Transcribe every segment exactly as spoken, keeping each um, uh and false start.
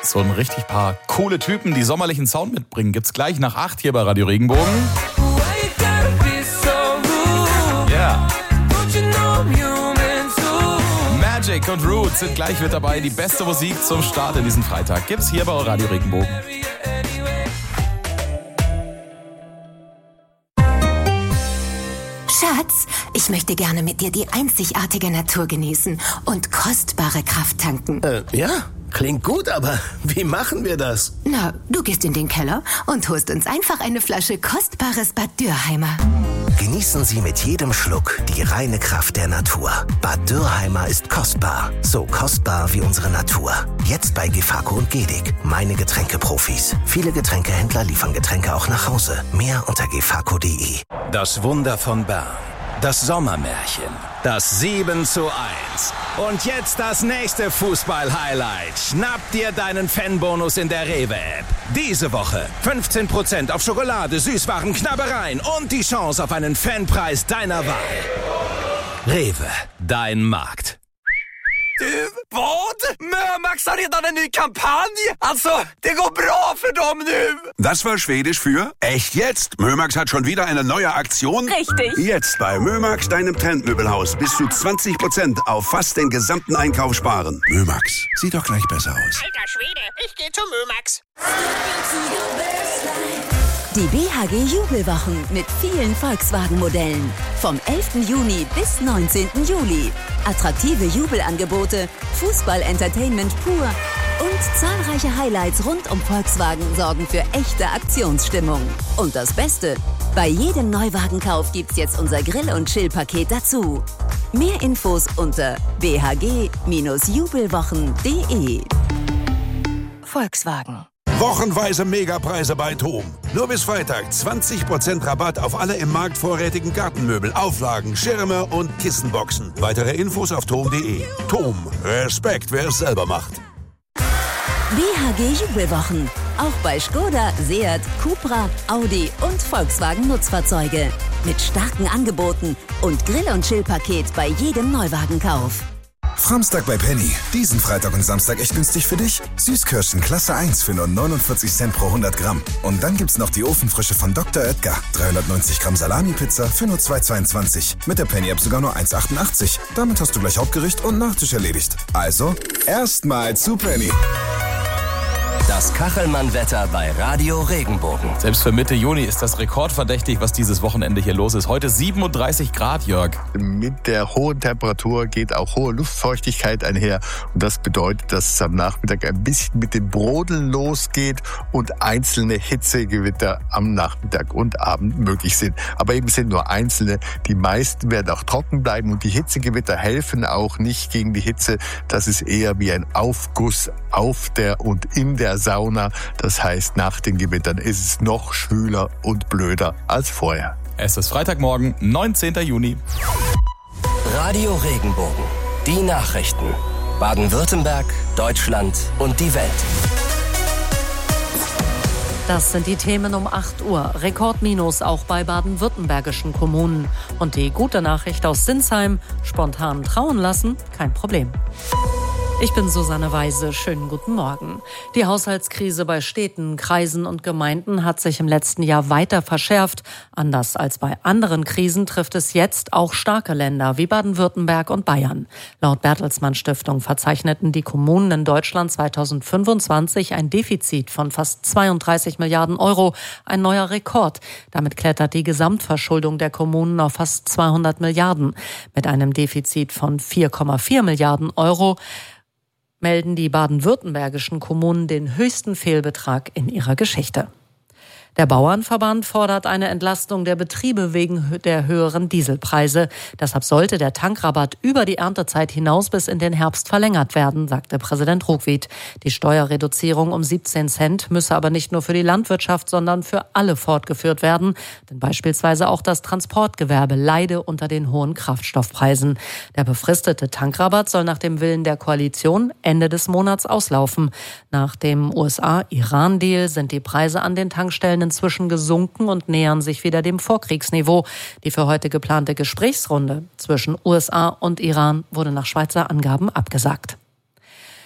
So ein richtig paar coole Typen, die sommerlichen Sound mitbringen. Gibt's gleich nach acht hier bei Radio Regenbogen. Ja. Magic und Roots sind gleich mit dabei. Die beste Musik zum Start in diesen Freitag gibt's hier bei Radio Regenbogen. Schatz, ich möchte gerne mit dir die einzigartige Natur genießen und kostbare Kraft tanken. Äh, ja, klingt gut, aber wie machen wir das? Na, du gehst in den Keller und holst uns einfach eine Flasche kostbares Bad Dürrheimer. Genießen Sie mit jedem Schluck die reine Kraft der Natur. Bad Dürrheimer ist kostbar, so kostbar wie unsere Natur. Jetzt bei Gefako und Gedig, meine Getränkeprofis. Viele Getränkehändler liefern Getränke auch nach Hause. Mehr unter gefako punkt de. Das Wunder von Bern. Das Sommermärchen. Das sieben zu eins. Und jetzt das nächste Fußball-Highlight. Schnapp dir deinen Fanbonus in der Rewe-App. Diese Woche fünfzehn Prozent auf Schokolade, Süßwaren, Knabbereien und die Chance auf einen Fanpreis deiner Wahl. Rewe, dein Markt. Du, vad? Mömax har redan en ny kampanj. Alltså, det går bra för dem nu. Das war Schwedisch für echt jetzt. Mömax hat schon wieder eine neue Aktion. Richtig. Jetzt bei Mömax, deinem Trendmöbelhaus, bis zu zwanzig Prozent auf fast den gesamten Einkauf sparen. Mömax, sieht doch gleich besser aus. Alter Schwede, ich geh zu Mömax. Die B H G-Jubelwochen mit vielen Volkswagen-Modellen. Vom elften Juni bis neunzehnten Juli. Attraktive Jubelangebote, Fußball-Entertainment pur und zahlreiche Highlights rund um Volkswagen sorgen für echte Aktionsstimmung. Und das Beste, bei jedem Neuwagenkauf gibt's jetzt unser Grill- und Chill-Paket dazu. Mehr Infos unter b h g jubelwochen punkt de. Volkswagen. Wochenweise Megapreise bei TOM. Nur bis Freitag zwanzig Prozent Rabatt auf alle im Markt vorrätigen Gartenmöbel, Auflagen, Schirme und Kissenboxen. Weitere Infos auf tom punkt de. TOM. Respekt, wer es selber macht. B H G-Jubelwochen. Auch bei Skoda, Seat, Cupra, Audi und Volkswagen Nutzfahrzeuge. Mit starken Angeboten und Grill- und Chill-Paket bei jedem Neuwagenkauf. Framstag bei Penny. Diesen Freitag und Samstag echt günstig für dich. Süßkirschen Klasse eins für nur neunundvierzig Cent pro hundert Gramm. Und dann gibt's noch die Ofenfrische von Doktor Oetker. dreihundertneunzig Gramm Salami-Pizza für nur zwei Euro zweiundzwanzig. Mit der Penny-App sogar nur eins Euro achtundachtzig. Damit hast du gleich Hauptgericht und Nachtisch erledigt. Also, erstmal zu Penny. Das Kachelmann-Wetter bei Radio Regenbogen. Selbst für Mitte Juni ist das rekordverdächtig, was dieses Wochenende hier los ist. Heute siebenunddreißig Grad, Jörg. Mit der hohen Temperatur geht auch hohe Luftfeuchtigkeit einher. Und das bedeutet, dass es am Nachmittag ein bisschen mit dem Brodeln losgeht und einzelne Hitzegewitter am Nachmittag und Abend möglich sind. Aber eben sind nur einzelne. Die meisten werden auch trocken bleiben und die Hitzegewitter helfen auch nicht gegen die Hitze. Das ist eher wie ein Aufguss auf der und in der Sauna. Das heißt, nach den Gewittern ist es noch schwüler und blöder als vorher. Es ist Freitagmorgen, neunzehnten Juni. Radio Regenbogen. Die Nachrichten. Baden-Württemberg, Deutschland und die Welt. Das sind die Themen um acht Uhr. Rekordminus auch bei baden-württembergischen Kommunen. Und die gute Nachricht aus Sinsheim: spontan trauen lassen, kein Problem. Ich bin Susanne Weise. Schönen guten Morgen. Die Haushaltskrise bei Städten, Kreisen und Gemeinden hat sich im letzten Jahr weiter verschärft. Anders als bei anderen Krisen trifft es jetzt auch starke Länder wie Baden-Württemberg und Bayern. Laut Bertelsmann Stiftung verzeichneten die Kommunen in Deutschland zweitausendfünfundzwanzig ein Defizit von fast zweiunddreißig Milliarden Euro, ein neuer Rekord. Damit klettert die Gesamtverschuldung der Kommunen auf fast zweihundert Milliarden. Mit einem Defizit von vier Komma vier Milliarden Euro melden die baden-württembergischen Kommunen den höchsten Fehlbetrag in ihrer Geschichte. Der Bauernverband fordert eine Entlastung der Betriebe wegen der höheren Dieselpreise. Deshalb sollte der Tankrabatt über die Erntezeit hinaus bis in den Herbst verlängert werden, sagte Präsident Ruckwied. Die Steuerreduzierung um siebzehn Cent müsse aber nicht nur für die Landwirtschaft, sondern für alle fortgeführt werden. Denn beispielsweise auch das Transportgewerbe leide unter den hohen Kraftstoffpreisen. Der befristete Tankrabatt soll nach dem Willen der Koalition Ende des Monats auslaufen. Nach dem U S A-Iran-Deal sind die Preise an den Tankstellen inzwischen gesunken und nähern sich wieder dem Vorkriegsniveau. Die für heute geplante Gesprächsrunde zwischen U S A und Iran wurde nach Schweizer Angaben abgesagt.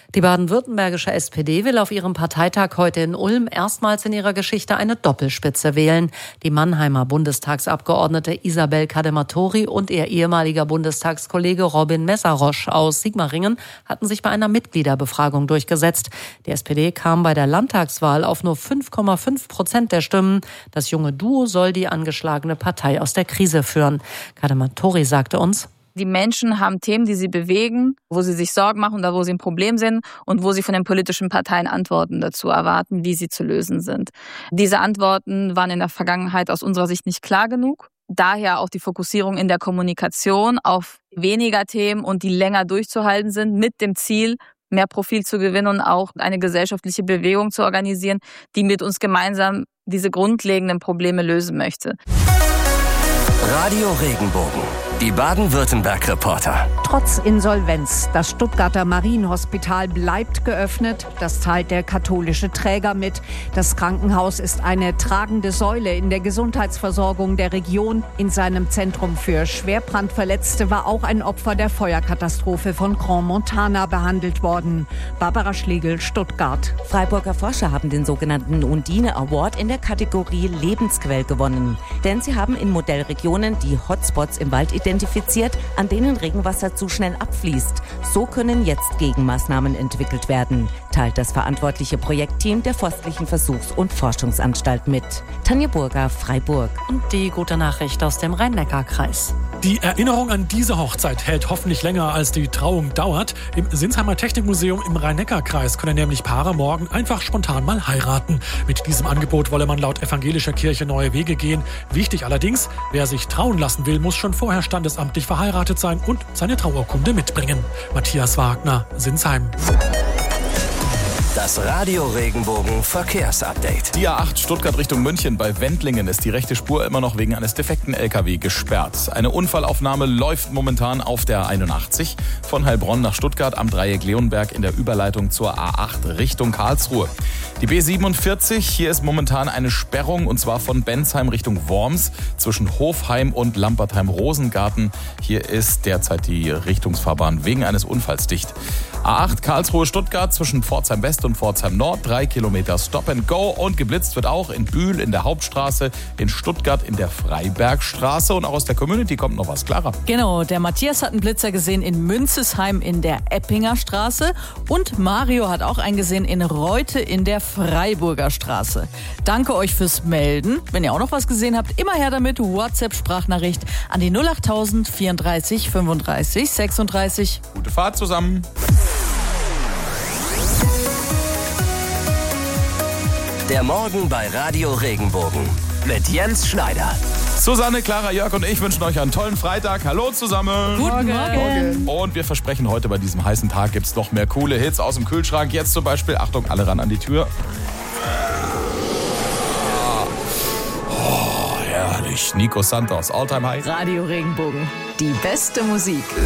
Die baden-württembergische S P D will auf ihrem Parteitag heute in Ulm erstmals in ihrer Geschichte eine Doppelspitze wählen. Die Mannheimer Bundestagsabgeordnete Isabel Kadematori und ihr ehemaliger Bundestagskollege Robin Messerosch aus Sigmaringen hatten sich bei einer Mitgliederbefragung durchgesetzt. Die S P D kam bei der Landtagswahl auf nur fünf Komma fünf Prozent der Stimmen. Das junge Duo soll die angeschlagene Partei aus der Krise führen. Kadematori sagte uns: Die Menschen haben Themen, die sie bewegen, wo sie sich Sorgen machen oder wo sie ein Problem sehen und wo sie von den politischen Parteien Antworten dazu erwarten, wie sie zu lösen sind. Diese Antworten waren in der Vergangenheit aus unserer Sicht nicht klar genug. Daher auch die Fokussierung in der Kommunikation auf weniger Themen und die länger durchzuhalten sind, mit dem Ziel, mehr Profil zu gewinnen und auch eine gesellschaftliche Bewegung zu organisieren, die mit uns gemeinsam diese grundlegenden Probleme lösen möchte. Radio Regenbogen, die Baden-Württemberg-Reporter. Trotz Insolvenz, das Stuttgarter Marienhospital bleibt geöffnet. Das teilt der katholische Träger mit. Das Krankenhaus ist eine tragende Säule in der Gesundheitsversorgung der Region. In seinem Zentrum für Schwerbrandverletzte war auch ein Opfer der Feuerkatastrophe von Grand Montana behandelt worden. Barbara Schlegel, Stuttgart. Freiburger Forscher haben den sogenannten Undine Award in der Kategorie Lebensquell gewonnen. Denn sie haben in Modellregionen die Hotspots im Wald identifiziert, an denen Regenwasser zu schnell abfließt. So können jetzt Gegenmaßnahmen entwickelt werden, teilt das verantwortliche Projektteam der Forstlichen Versuchs- und Forschungsanstalt mit. Tanja Burger, Freiburg. Und die gute Nachricht aus dem Rhein-Neckar-Kreis. Die Erinnerung an diese Hochzeit hält hoffentlich länger, als die Trauung dauert. Im Sinsheimer Technikmuseum im Rhein-Neckar-Kreis können nämlich Paare morgen einfach spontan mal heiraten. Mit diesem Angebot wolle man laut evangelischer Kirche neue Wege gehen. Wichtig allerdings, wer sich trauen lassen will, muss schon vorher standesamtlich verheiratet sein und seine Trauurkunde mitbringen. Matthias Wagner, Sinsheim. Das Radio Regenbogen Verkehrsupdate. Die A acht Stuttgart Richtung München bei Wendlingen ist die rechte Spur immer noch wegen eines defekten L K W gesperrt. Eine Unfallaufnahme läuft momentan auf der einundachtzig von Heilbronn nach Stuttgart am Dreieck Leonberg in der Überleitung zur A acht Richtung Karlsruhe. Die B siebenundvierzig, hier ist momentan eine Sperrung und zwar von Bensheim Richtung Worms zwischen Hofheim und Lampertheim-Rosengarten. Hier ist derzeit die Richtungsfahrbahn wegen eines Unfalls dicht. A acht Karlsruhe-Stuttgart zwischen Pforzheim West und Pforzheim Nord, drei Kilometer Stop and Go und geblitzt wird auch in Bühl in der Hauptstraße, in Stuttgart in der Freibergstraße und auch aus der Community kommt noch was, Clara. Genau, der Matthias hat einen Blitzer gesehen in Münzesheim in der Eppinger Straße und Mario hat auch einen gesehen in Reute in der Freiburger Straße. Danke euch fürs Melden. Wenn ihr auch noch was gesehen habt, immer her damit, WhatsApp-Sprachnachricht an die null achttausend vierunddreißig fünfunddreißig sechsunddreißig. Gute Fahrt zusammen. Der Morgen bei Radio Regenbogen mit Jens Schneider. Susanne, Clara, Jörg und ich wünschen euch einen tollen Freitag. Hallo zusammen. Guten Morgen. Und wir versprechen, heute bei diesem heißen Tag gibt es noch mehr coole Hits aus dem Kühlschrank. Jetzt zum Beispiel, Achtung, alle ran an die Tür. Oh, herrlich. Nico Santos, All Time High. Radio Regenbogen, die beste Musik.